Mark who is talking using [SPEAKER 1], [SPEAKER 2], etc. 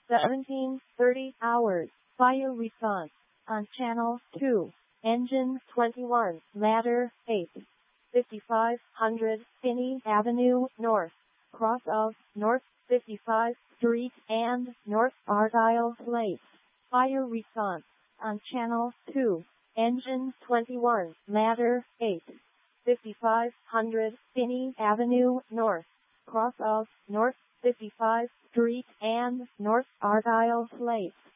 [SPEAKER 1] 17:30 hours. Fire response on channel 2. Engine 21. Ladder 8. 5500 Finney Avenue North. Cross of North 55th Street and North Argyle Place. Fire response on channel 2. Engine 21. Ladder 8. 5500 Finney Avenue North. Cross of North 55th Street and North Argyle Place.